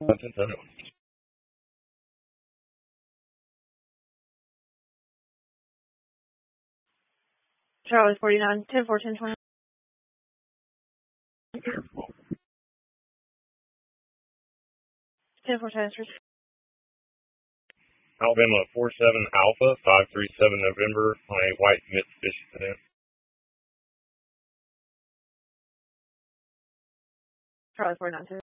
Charlie 49, 10 4 10 20. Careful. 10 4 transfers. Alabama 47 Alpha 537 November on a white Mitsubishi sedan. Charlie 49, 2.